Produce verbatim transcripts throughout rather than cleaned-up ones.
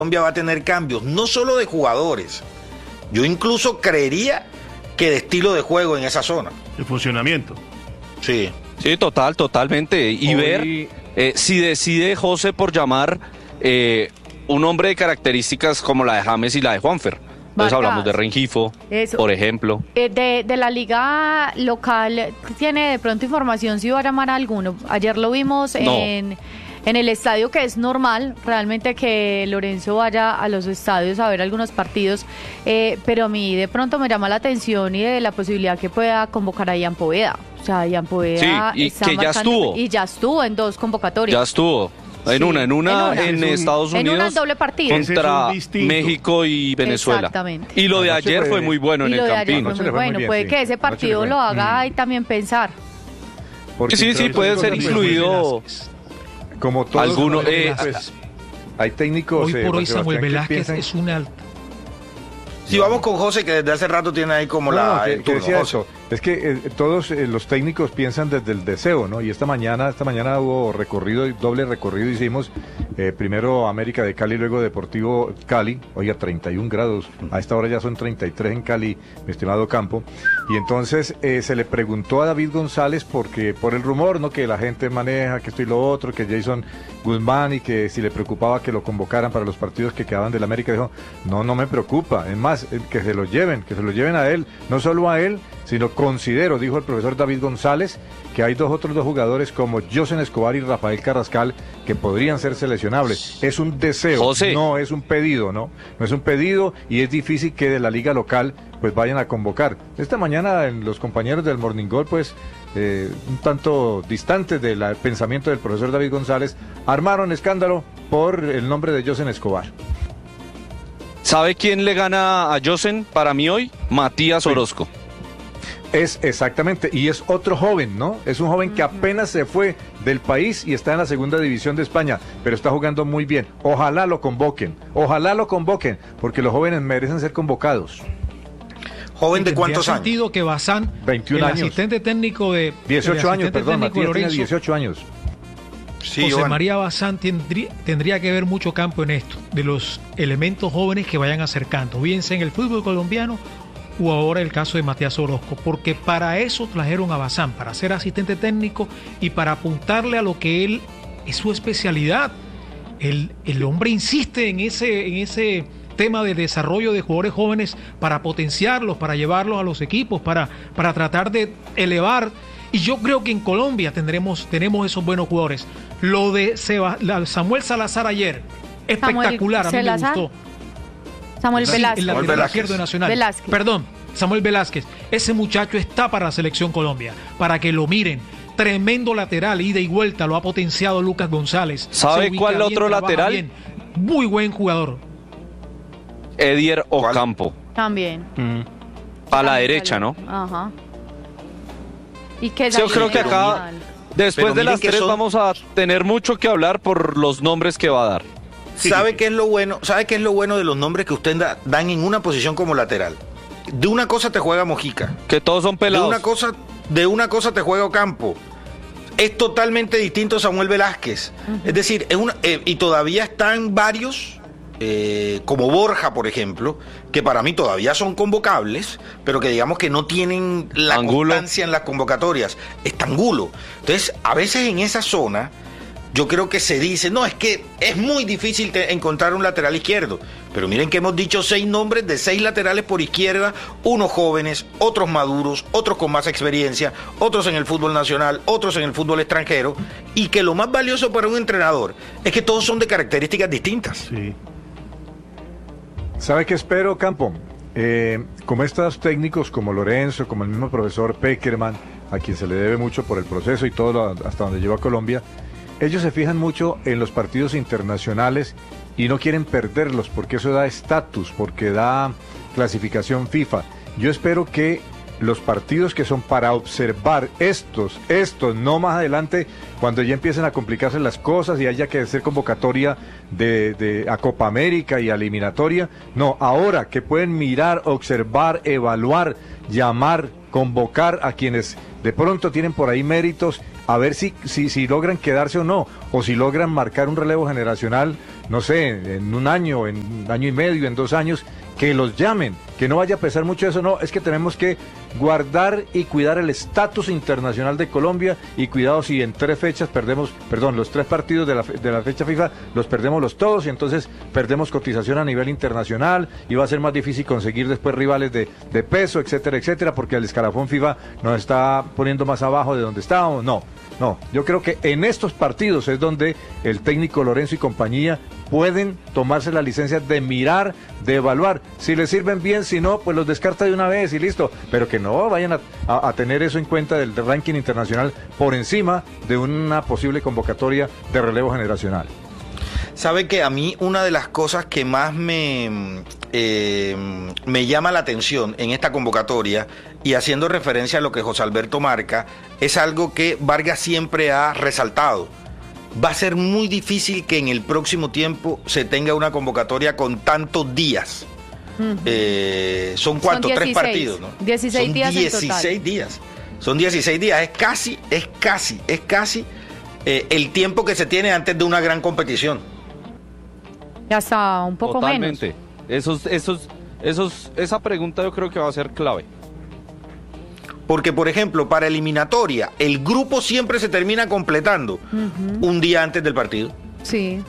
Colombia va a tener cambios, no solo de jugadores, yo incluso creería que de estilo de juego en esa zona. El funcionamiento. Sí. Sí, total, totalmente. Y Hoy... ver eh, si decide José por llamar eh, un hombre de características como la de James y la de Juanfer. Entonces Vargas. Hablamos de Rengifo, Eso. por ejemplo. Eh, de, de la liga local, ¿tiene de pronto información si va a llamar a alguno? Ayer lo vimos no. en... En el estadio, que es normal realmente que Lorenzo vaya a los estadios a ver algunos partidos, eh, pero a mí de pronto me llama la atención y de la posibilidad que pueda convocar a Ian Poveda. O sea, Ian Poveda sí, y está que ya estuvo. Y ya estuvo en dos convocatorias. Ya estuvo. En sí, una, en una, en, una. en un, Estados Unidos. En una doble partido. Contra México y Venezuela. Exactamente. Y lo de ayer fue muy bueno en el Campín. Fue muy bueno, muy puede bien. que ese partido lo haga mm. y también pensar. Porque sí, sí, puede ser incluido... Como todos algunos, eh, pues, hay técnicos. Hoy por eh, hoy Samuel Velázquez piensan... es una alta. Si sí, vamos con José, que desde hace rato tiene ahí como no, la... No, que, el que turno, decía José. eso. Es que eh, todos eh, los técnicos piensan desde el deseo, ¿no? Y esta mañana, esta mañana hubo recorrido, doble recorrido hicimos. Eh, primero América de Cali, luego Deportivo Cali. Oiga, treinta y un grados. A esta hora ya son treinta y tres en Cali, mi estimado Campo. Y entonces eh, se le preguntó a David González, porque por el rumor, ¿no? Que la gente maneja, que esto y lo otro, que Jason Guzmán, y que si le preocupaba que lo convocaran para los partidos que quedaban del América, dijo, no, no me preocupa. Es más, eh, que se lo lleven, que se lo lleven a él, no solo a él, sino considero, dijo el profesor David González, que hay dos otros dos jugadores como Josen Escobar y Rafael Carrascal que podrían ser seleccionables. Es un deseo, José. no es un pedido, ¿no? No es un pedido y es difícil que de la liga local pues vayan a convocar. Esta mañana en los compañeros del Morning Goal, pues eh, un tanto distantes del pensamiento del profesor David González, armaron escándalo por el nombre de Josen Escobar. ¿Sabe quién le gana a Josen para mí hoy? Matías Orozco. Sí. Es exactamente, y es otro joven, ¿no? Es un joven que apenas se fue del país y está en la segunda división de España, pero está jugando muy bien. Ojalá lo convoquen, ojalá lo convoquen, porque los jóvenes merecen ser convocados. ¿Joven de cuántos años? Sentido que Bazán, veintiún el años. asistente técnico de... dieciocho el años, perdón, Matías Lorenzo, tiene dieciocho años. Sí, José Juan. María Bazán tendría, tendría que ver mucho campo en esto, de los elementos jóvenes que vayan acercando, bien sea en el fútbol colombiano o ahora el caso de Matías Orozco, porque para eso trajeron a Bazán, para ser asistente técnico y para apuntarle a lo que él es su especialidad. El, el hombre insiste en ese, en ese tema de desarrollo de jugadores jóvenes para potenciarlos, para llevarlos a los equipos, para, para tratar de elevar. Y yo creo que en Colombia tendremos, tenemos esos buenos jugadores. Lo de Seba, Samuel Salazar ayer, espectacular, Samuel a mí Salazar. me gustó. Samuel Sí, Velázquez. el lateral izquierdo Nacional. Velázquez. Perdón, Samuel Velázquez. Ese muchacho está para la selección Colombia, para que lo miren. Tremendo lateral, ida y vuelta, lo ha potenciado Lucas González. ¿Sabe cuál bien, otro lateral? Bien. Muy buen jugador. Edier Ocampo. También. Mm. A la derecha, ¿no? Ajá. Y que yo creo que acá, después de las tres, son... vamos a tener mucho que hablar por los nombres que va a dar. ¿Sabe qué es lo bueno? ¿Sabe qué es lo bueno de los nombres que usted da, dan en una posición como lateral? De una cosa te juega Mojica. Que todos son pelados. De una cosa, de una cosa te juega Ocampo. Es totalmente distinto Samuel Velázquez. Uh-huh. Es decir, es una, eh, y todavía están varios, eh, como Borja, por ejemplo, que para mí todavía son convocables, pero que digamos que no tienen la Angulo. constancia en las convocatorias. Está Angulo. Entonces, a veces en esa zona... Yo creo que se dice, no, es que es muy difícil te, encontrar un lateral izquierdo. Pero miren que hemos dicho seis nombres de seis laterales por izquierda, unos jóvenes, otros maduros, otros con más experiencia, otros en el fútbol nacional, otros en el fútbol extranjero, y que lo más valioso para un entrenador es que todos son de características distintas. Sí. ¿Sabe qué espero, Campo? Eh, como estos técnicos como Lorenzo, como el mismo profesor Peckerman, a quien se le debe mucho por el proceso y todo lo, hasta donde llegó a Colombia, ellos se fijan mucho en los partidos internacionales y no quieren perderlos porque eso da estatus, porque da clasificación FIFA. Yo espero que los partidos que son para observar estos, estos, no más adelante, cuando ya empiecen a complicarse las cosas y haya que hacer convocatoria de, de a Copa América y a eliminatoria, no, ahora que pueden mirar, observar, evaluar, llamar, convocar a quienes de pronto tienen por ahí méritos, a ver si, si, si logran quedarse o no, o si logran marcar un relevo generacional no sé, en un año, en un año y medio, en dos años, que los llamen, que no vaya a pesar mucho eso, no, es que tenemos que guardar y cuidar el estatus internacional de Colombia, y cuidado si en tres fechas perdemos, perdón, los tres partidos de la, de la fecha FIFA los perdemos los todos, y entonces perdemos cotización a nivel internacional, y va a ser más difícil conseguir después rivales de, de peso, etcétera, etcétera, porque el escalafón FIFA nos está poniendo más abajo de donde estábamos. No, no, yo creo que en estos partidos es donde el técnico Lorenzo y compañía pueden tomarse la licencia de mirar, de evaluar, si les sirven bien, si no, pues los descarta de una vez y listo, pero que no vayan a, a, a tener eso en cuenta del, del ranking internacional por encima de una posible convocatoria de relevo generacional. Sabe que a mí una de las cosas que más me, eh, me llama la atención en esta convocatoria, y haciendo referencia a lo que José Alberto marca, es algo que Vargas siempre ha resaltado. Va a ser muy difícil que en el próximo tiempo se tenga una convocatoria con tantos días. Uh-huh. Eh, son cuántos, tres partidos, ¿no? dieciséis son días dieciséis en total. días. Son dieciséis días. Es casi, es casi, es casi eh, el tiempo que se tiene antes de una gran competición. Ya está, un poco Totalmente. menos. Esos, esos, esos, esa pregunta yo creo que va a ser clave. Porque, por ejemplo, para eliminatoria, el grupo siempre se termina completando uh-huh. un día antes del partido. Sí.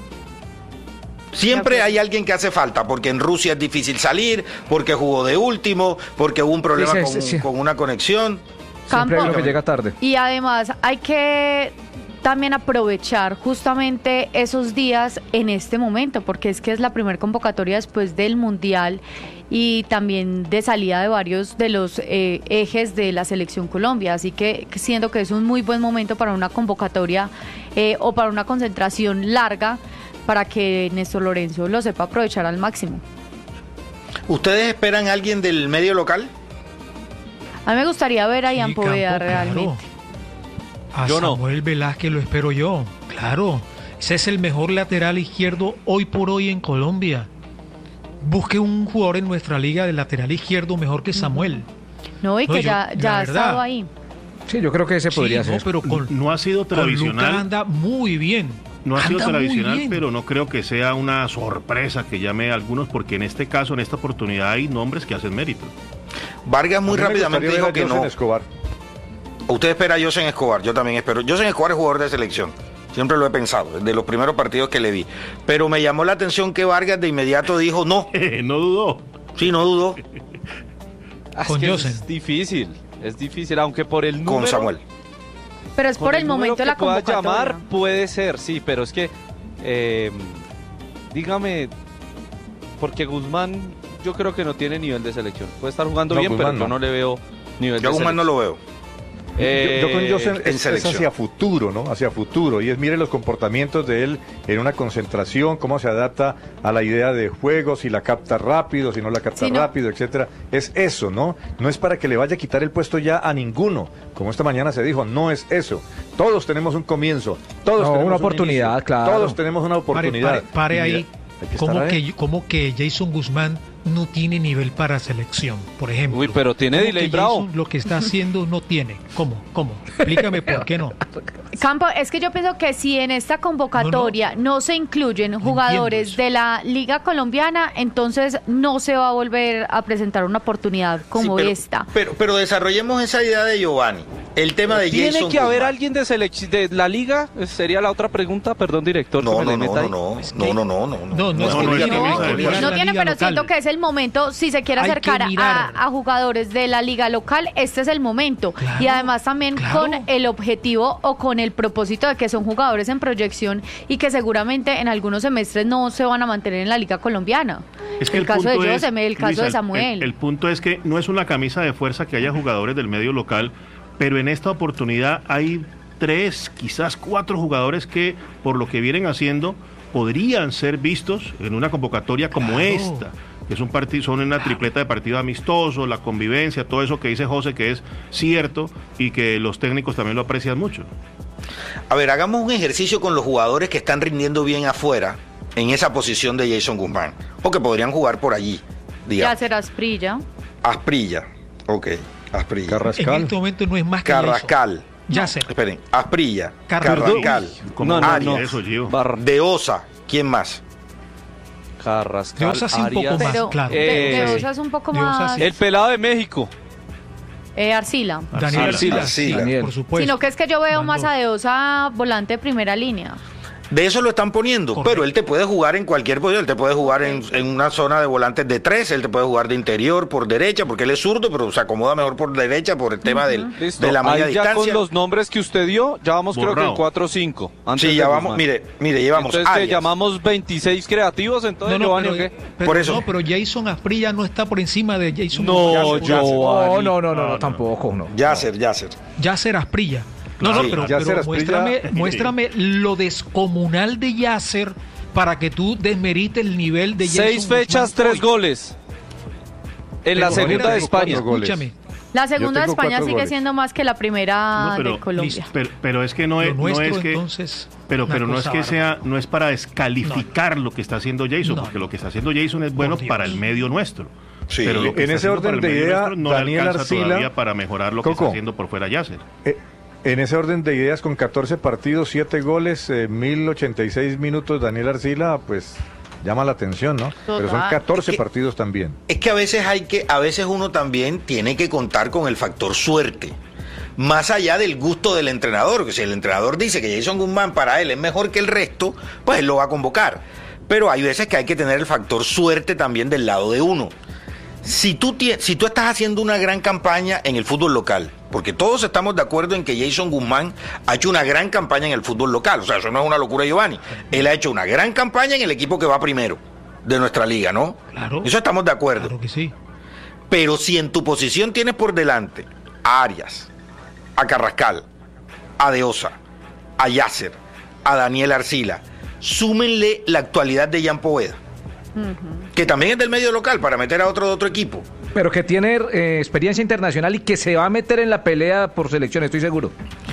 Siempre hay alguien que hace falta, porque en Rusia es difícil salir, porque jugó de último, porque hubo un problema sí, sí, con, sí. con una conexión. Siempre hay uno que llega tarde. Y además hay que también aprovechar justamente esos días en este momento, porque es que es la primera convocatoria después del Mundial y también de salida de varios de los eh, ejes de la Selección Colombia, así que siento que es un muy buen momento para una convocatoria eh, o para una concentración larga, para que Néstor Lorenzo lo sepa aprovechar al máximo. ¿Ustedes esperan a alguien del medio local? A mí me gustaría ver a Ian sí, Poveda realmente. Claro. A yo Samuel no. Velázquez lo espero yo, claro. Ese es el mejor lateral izquierdo hoy por hoy en Colombia. Busque un jugador en nuestra liga de lateral izquierdo mejor que Samuel. No, y que no, yo, ya, ya ha estado ahí. Sí, yo creo que ese podría sí, ser. No, pero con, no ha sido tradicional. Con Luka anda muy bien. No ha sido anda tradicional, pero no creo que sea una sorpresa que llame a algunos, porque en este caso, en esta oportunidad, hay nombres que hacen mérito. Vargas muy rápidamente dijo que no. Escobar. Usted espera a Josen Escobar, yo también espero. Josen Escobar es jugador de selección, siempre lo he pensado, de los primeros partidos que le vi. Pero me llamó la atención que Vargas de inmediato dijo no. No dudó. Sí, no dudó. Es que es difícil, es difícil, aunque por el número... Con Samuel. Pero es por, por el, el momento de la convocatoria. Pueda llamar, puede ser, sí, pero es que, eh, dígame, porque Guzmán yo creo que no tiene nivel de selección. Puede estar jugando no, bien, Guzmán pero no. yo no le veo nivel yo de selección. Yo Guzmán no lo veo. Eh, yo, yo con Joseph es, es hacia futuro, ¿no? Hacia futuro. Y es, mire los comportamientos de él en una concentración, cómo se adapta a la idea de juego, si la capta rápido, si no la capta sí, ¿no? rápido, etcétera. Es eso, ¿no? No es para que le vaya a quitar el puesto ya a ninguno. Como esta mañana se dijo, no es eso. Todos tenemos un comienzo. Todos no, tenemos una oportunidad, un claro. Todos tenemos una oportunidad. Pare, pare, pare ahí. Que ¿Cómo, que, ¿Cómo que Jason Guzmán no tiene nivel para selección, por ejemplo? Uy, pero tiene delay bravo. Lo que está haciendo no tiene. ¿Cómo? ¿Cómo? Explícame por qué no. Campo, es que yo pienso que si en esta convocatoria no, no. no se incluyen jugadores de la Liga Colombiana, entonces no se va a volver a presentar una oportunidad como sí, pero, esta. Pero, pero desarrollemos esa idea de Giovanni. El tema de ¿Tiene Jason que haber Guzmán. alguien de, selec- de la Liga? Sería la otra pregunta, perdón, director. No, no, no, no, no, es que... no, no, no, no, no, no, no, no, es que no, tiene, no, no, no tiene, pero siento que es el momento, si se quiere Hay acercar a, a jugadores de la liga local, este es el momento. Claro, y además también claro. con el objetivo o con el propósito de que son jugadores en proyección y que seguramente en algunos semestres no se van a mantener en la liga colombiana. Es que el, el caso de es, José, el caso Luisa, de Samuel. El, el punto es que no es una camisa de fuerza que haya jugadores del medio local, pero en esta oportunidad hay tres, quizás cuatro jugadores que, por lo que vienen haciendo, podrían ser vistos en una convocatoria como claro. esta, que es un partido, son una tripleta de partido amistoso, la convivencia, todo eso que dice José que es cierto y que los técnicos también lo aprecian mucho. A ver, hagamos un ejercicio con los jugadores que están rindiendo bien afuera, en esa posición de Jason Guzmán, o que podrían jugar por allí, digamos. Ya será Asprilla. Asprilla, ok, Asprilla. Carrascal. En este momento no es más que Carrascal. Eso. Ya sé. Esperen, Asprilla, Carrascal. Carrascal, no, no, Arias, no. Eso, Gio. De Osa, ¿quién más? Carrascal, de Osa sí un poco más, pero, claro. De, de Eh, Osa es un poco de Osa más... sí. el pelado de México. Eh, Arcila. Daniel Arcila. Arcila, Arcila. Daniel, por Pues, supuesto. Sino que es que yo veo Van más dos. a De Osa volante de primera línea. De eso lo están poniendo, Correcto. pero él te puede jugar en cualquier posición, él te puede jugar en, en una zona de volantes de tres, él te puede jugar de interior por derecha, porque él es zurdo, pero se acomoda mejor por derecha por el tema del, Listo. de la media Ahí ya distancia. con los nombres que usted dio, ya vamos creo que Borrado. en cuatro o cinco. Sí, ya vamos, mire, mire, llevamos Entonces, ¿qué, Arias. llamamos veintiséis creativos, entonces, No, no, Giovanni, pero, ¿o qué? pero- Por eso. no, pero Jason Asprilla no está por encima de Jason. No, Yasser, Yasser. Giovanni. No, no, no, no, No, no. tampoco, no. Yasser, Yasser. Yasser Asprilla. No, Claro, no, pero, Yasser pero Asprilla- muéstrame, Sí. muéstrame lo descomunal de Yasser para que tú desmerites el nivel de Jason Seis fechas, Guzmán tres hoy. goles. En la Pero, segunda Javier, de España. cuatro goles. Escúchame, La segunda de tengo España cuatro sigue goles. siendo más que la primera No, pero- de Colombia. listo. Pero, pero es que no lo es, no nuestro es que... entonces. Pero, una pero no es cosa que sea, bárbara. no es para descalificar lo que está haciendo Jason, No, porque no. lo que está haciendo Jason es bueno Por Dios. para el medio nuestro. Sí. Pero lo que En está ese haciendo orden para el de medio idea, nuestro no Daniel le alcanza Arcila- todavía para mejorar lo que Coco. está haciendo por fuera Yasser. Eh, en ese orden de ideas, con catorce partidos, siete goles, eh, mil ochenta y seis minutos, Daniel Arcila, pues llama la atención, ¿no? Pero son Total. catorce Es que- partidos también. Es que a veces hay que, a veces uno también tiene que contar con el factor suerte. Más allá del gusto del entrenador, que si el entrenador dice que Jason Guzmán para él es mejor que el resto, pues él lo va a convocar. Pero hay veces que hay que tener el factor suerte también del lado de uno. Si tú, tie- si tú estás haciendo una gran campaña en el fútbol local, porque todos estamos de acuerdo en que Jason Guzmán ha hecho una gran campaña en el fútbol local, o sea, eso no es una locura, Giovanni. Él ha hecho una gran campaña en el equipo que va primero de nuestra liga, ¿no? Claro. Eso estamos de acuerdo. Claro que sí. Pero si en tu posición tienes por delante a Arias, a Carrascal, a De Osa, a Yasser, a Daniel Arcila, súmenle la actualidad de Jan Poveda, que también es del medio local para meter a otro de otro equipo. Pero que tiene eh, experiencia internacional y que se va a meter en la pelea por selección, estoy seguro.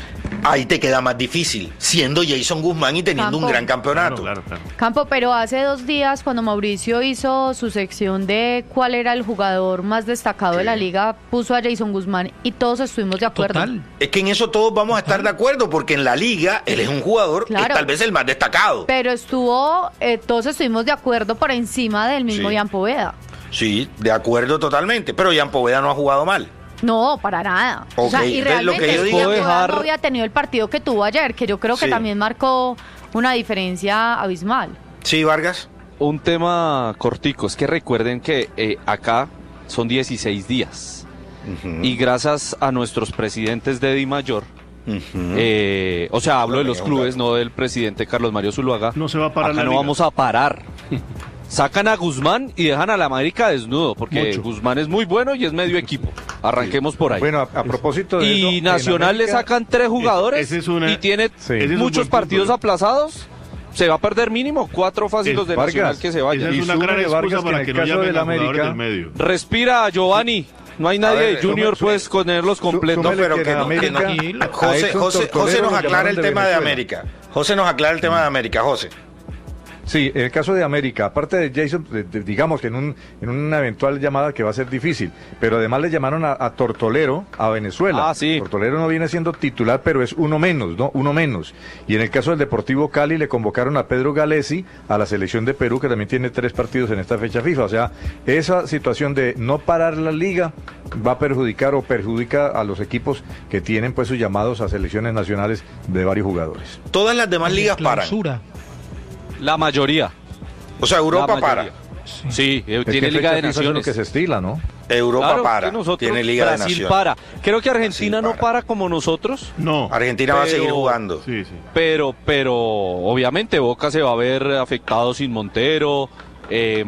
Ahí te queda más difícil, siendo Jason Guzmán y teniendo Campo. un gran campeonato. Claro, claro, claro. Campo, pero hace dos días cuando Mauricio hizo su sección de cuál era el jugador más destacado de la liga, puso a Jason Guzmán y todos estuvimos de acuerdo. Total. Es que en eso todos vamos a estar de acuerdo, porque en la liga él es un jugador que Claro. es tal vez el más destacado. Pero estuvo, eh, todos estuvimos de acuerdo por encima del mismo Sí. Jan Poveda. Sí, de acuerdo totalmente, pero Jan Poveda no ha jugado mal. No, para nada. O sea, Ok, y entonces lo realmente que yo Jan digo- Poveda dejar- no había tenido el partido que tuvo ayer, que yo creo que Sí. también marcó una diferencia abismal. Sí, Vargas. Un tema cortico, es que recuerden que eh, acá son dieciséis días y gracias a nuestros presidentes de Di Mayor, Ujú. eh, o sea, hablo de los Bueno, clubes, claro. no del presidente Carlos Mario Zuluaga, No se va a parar acá la no liga. vamos a parar. Sacan a Guzmán y dejan a la América desnudo, porque Mucho. Guzmán es muy bueno y es medio equipo. Arranquemos por ahí. Bueno, a, a propósito de eso, y en Nacional le América- sacan tres jugadores ese es una- y tiene Sí. ese es un muchos buen punto, partidos ¿no? aplazados. Se va a perder mínimo cuatro fáciles Es- de Vargas, Nacional que se vayan. Esa es Y una súmele, gran excusa Vargas, que para en que el no caso llamen del a jugadores América- del medio. Respira, Giovanni. No hay nadie ver, de Junior, súmele- puedes ponerlos completos. súmele pero que que en no, que América no. Tranquilo. a José, Edson José, Tortolero José nos lo aclara llamaron el de tema de Venezuela. América. José nos aclara el tema de América, José. Sí, en el caso de América, aparte de Jason, de- de- digamos que en, un, en una eventual llamada que va a ser difícil, pero además le llamaron a, a Tortolero a Venezuela. Ah, sí. Tortolero no viene siendo titular, pero es uno menos, ¿no? Uno menos. Y en el caso del Deportivo Cali le convocaron a Pedro Galesi a la selección de Perú, que también tiene tres partidos en esta fecha FIFA. O sea, esa situación de no parar la liga va a perjudicar o perjudica a los equipos que tienen pues sus llamados a selecciones nacionales de varios jugadores. Todas las demás ligas paran. Clausura. La mayoría. O sea, Europa La para. mayoría. Sí, eh, Es que tiene Liga fecha de FIFA es lo Naciones. que se estila, ¿no? Europa Claro, para. que nosotros, Tiene Liga de Brasil Naciones. para. Creo que Argentina Brasil no para. para como nosotros, No. Argentina va a Pero- seguir jugando. Sí, sí. pero, pero obviamente Boca se va a ver afectado sin Montero. eh,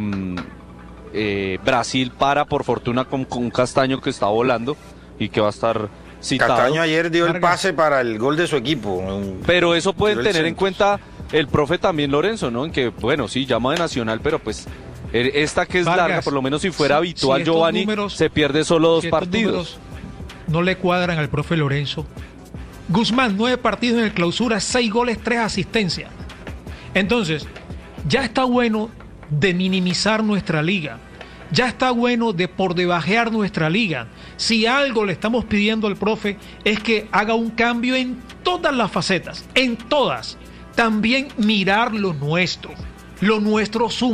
eh, Brasil para por fortuna con, con un Castaño que está volando y que va a estar citado. Castaño ayer dio el Vargas. pase para el gol de su equipo. Pero eso pueden Tiró el tener en centro. cuenta el profe también Lorenzo, ¿no? En que, bueno, sí, llama de Nacional, pero pues eh, esta que es Vargas, larga, por lo menos si fuera si- habitual, si estos Giovanni, números- se pierde solo dos Si estos partidos. números no le cuadran al profe Lorenzo. Guzmán, nueve partidos en el clausura, seis goles, tres asistencias. Entonces, ya está bueno de minimizar nuestra liga. Ya está bueno de por debajear nuestra liga. Si algo le estamos pidiendo al profe es que haga un cambio en todas las facetas, en todas. También mirar lo nuestro. Lo nuestro suma.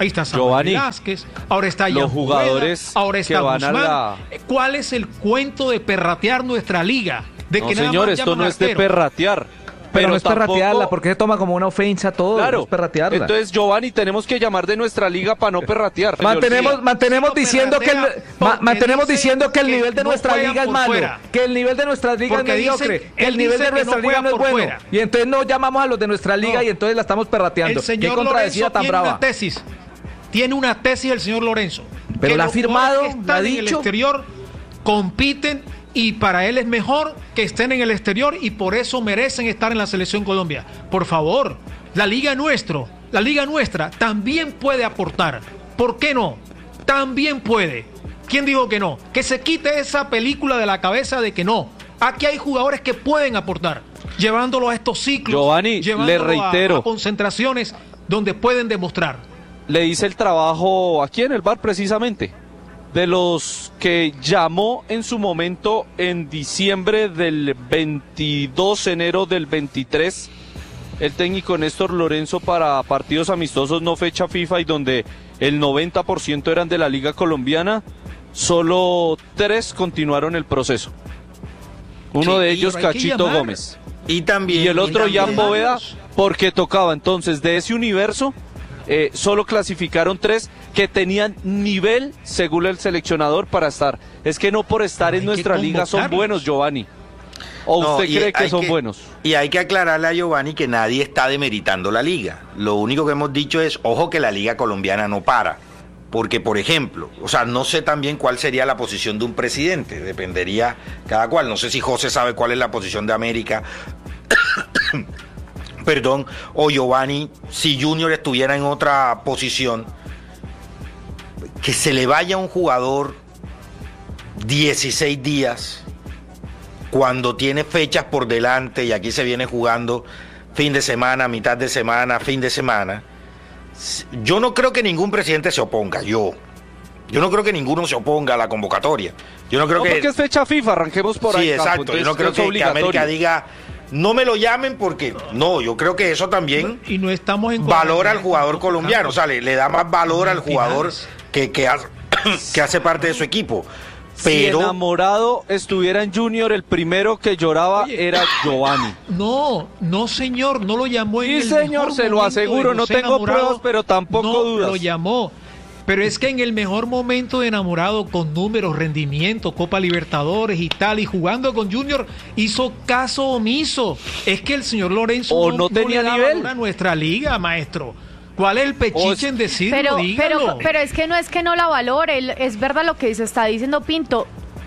Ahí está Samuel Velázquez, ahora está Ian los jugadores Poveda, ahora está que van Guzmán. a la... ¿Cuál es el cuento de perratear nuestra liga? De no, que señor, nada esto no es de perratear. Pero, pero no es tampoco... perratearla, porque se toma como una ofensa todo, claro, no es perratearla. Entonces, Giovanni, tenemos que llamar de nuestra liga para no perratear. Mantenemos, sí. mantenemos diciendo que el, ma, mantenemos diciendo que el nivel de no nuestra liga es malo, fuera. que el nivel de nuestra liga porque es mediocre, dicen, que el nivel de nuestra no liga no es bueno. Fuera. Y entonces no llamamos a los de nuestra liga no. y entonces la estamos perrateando. El señor ¿Qué contradecida Lorenzo tan tiene brava? Una tesis, tiene una tesis el señor Lorenzo. Pero la ha firmado, la ha dicho. En el exterior compiten y para él es mejor que estén en el exterior y por eso merecen estar en la selección Colombia. Por favor, la liga nuestro, la liga nuestra también puede aportar. ¿Por qué no? También puede. ¿Quién dijo que no? Que se quite esa película de la cabeza de que no. Aquí hay jugadores que pueden aportar, llevándolo a estos ciclos, Giovanni, le reitero, a, a concentraciones donde pueden demostrar. Le hice el trabajo aquí en el bar precisamente. De los que llamó en su momento en diciembre del veintidós, enero del veintitrés, el técnico Néstor Lorenzo para partidos amistosos no fecha FIFA y donde el noventa por ciento eran de la Liga Colombiana, solo tres continuaron el proceso. Uno sí, de ellos, Cachito Gómez. Y también. Y el otro, y Ian Poveda, porque tocaba. Entonces, de ese universo, eh, solo clasificaron tres que tenían nivel, según el seleccionador, para estar. Es que no por estar en nuestra liga son buenos, Giovanni. ¿O no, usted cree que son que, buenos? Y hay que aclararle a Giovanni que nadie está demeritando la liga. Lo único que hemos dicho es, ojo que la liga colombiana no para. Porque, por ejemplo, o sea, no sé también cuál sería la posición de un presidente. Dependería cada cual. No sé si José sabe cuál es la posición de América. Perdón. O Giovanni, si Junior estuviera en otra posición. Que se le vaya a un jugador dieciséis días cuando tiene fechas por delante y aquí se viene jugando fin de semana, mitad de semana, fin de semana. Yo no creo que ningún presidente se oponga, yo. Yo no creo que ninguno se oponga a la convocatoria. Yo no creo no, que... porque es fecha FIFA, arranquemos por ahí. Sí, exacto. Entonces, yo no creo que, que América diga, no me lo llamen porque... No, yo creo que eso también y no estamos en valora al jugador colombiano. O sea, le, le da más valor al jugador que, que, hace, que hace parte de su equipo. Pero... Si Enamorado estuviera en Junior, el primero que lloraba Oye, era Giovanni. No, no señor, no lo llamó en sí, el señor, mejor se lo aseguro, no tengo Enamorado, pruebas, pero tampoco no dudas. Lo llamó, pero es que en el mejor momento de Enamorado, con números, rendimiento, Copa Libertadores y tal, y jugando con Junior, hizo caso omiso. Es que el señor Lorenzo o no, no tenía no nivel a nuestra liga, maestro. ¿Cuál es el pechiche en decirlo? Pero, Dígalo. pero, pero es que no es que no la valore, es verdad lo que se está diciendo Pinto.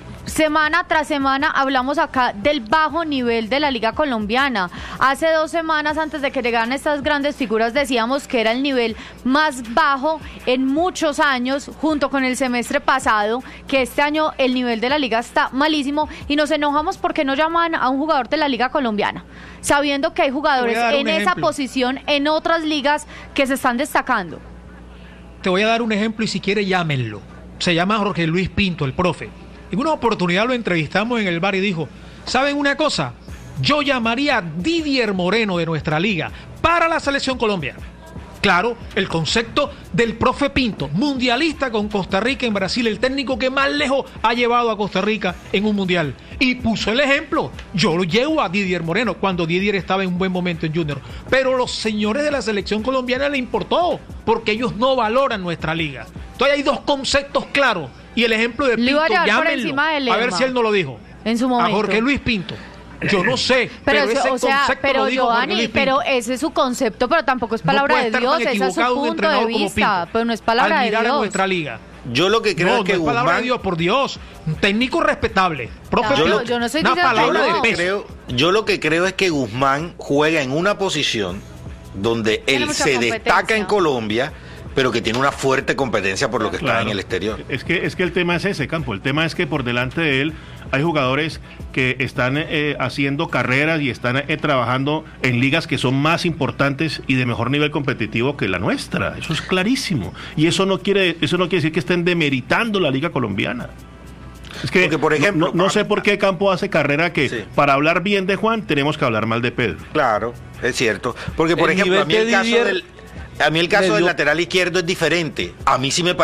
Semana tras semana hablamos acá del bajo nivel de la liga colombiana. Hace dos semanas antes de que llegaran estas grandes figuras decíamos que era el nivel más bajo en muchos años, junto con el semestre pasado, que este año el nivel de la liga está malísimo y nos enojamos porque no llaman a un jugador de la liga colombiana, sabiendo que hay jugadores en esa posición en otras ligas que se están destacando. Te voy a dar un ejemplo y si quiere llámenlo. Se llama Jorge Luis Pinto, el profe. En una oportunidad lo entrevistamos en el bar y dijo, ¿saben una cosa? Yo llamaría a Didier Moreno de nuestra liga para la selección colombiana. Claro, el concepto del profe Pinto, mundialista con Costa Rica en Brasil, el técnico que más lejos ha llevado a Costa Rica en un mundial. Y puso el ejemplo. Yo lo llevo a Didier Moreno cuando Didier estaba en un buen momento en Junior. Pero los señores de la selección colombiana le importó, porque ellos no valoran nuestra liga. Entonces hay dos conceptos claros. Y el ejemplo de Pinto, llámenlo, a ver si él no lo dijo. En su momento. A Jorge Luis Pinto. Yo no sé, pero, pero ese o sea, concepto pero lo dijo Giovanni, Jorge pero ese es su concepto, pero tampoco es palabra no de Dios, ese es su punto de vista, pero no es palabra de Dios. A nuestra liga. Yo lo que creo no, es que no es Guzmán... palabra de Dios, por Dios, un técnico respetable, profe, yo, lo, yo no soy una palabra de peso. Creo, yo lo que creo es que Guzmán juega en una posición donde él se destaca en Colombia, pero que tiene una fuerte competencia por lo que claro, está en el exterior. Es que, es que el tema es ese, Campo. El tema es que por delante de él hay jugadores que están eh, haciendo carreras y están eh, trabajando en ligas que son más importantes y de mejor nivel competitivo que la nuestra. Eso es clarísimo. Y eso no quiere, eso no quiere decir que estén demeritando la liga colombiana. Es que, Porque, por ejemplo, no, no sé por qué Campo hace carrera que sí. para hablar bien de Juan tenemos que hablar mal de Pedro. Claro, es cierto. Porque, por el ejemplo, a mí el caso del... A mí el caso del lateral izquierdo es diferente. A mí sí me